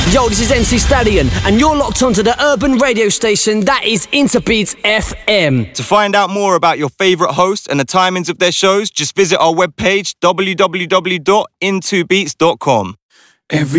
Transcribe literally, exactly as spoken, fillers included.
Yo, this is M C Stallion, and you're locked onto the urban radio station that is Interbeats F M. To find out more about your favourite hosts and the timings of their shows, just visit our webpage w w w dot into beats dot com. Every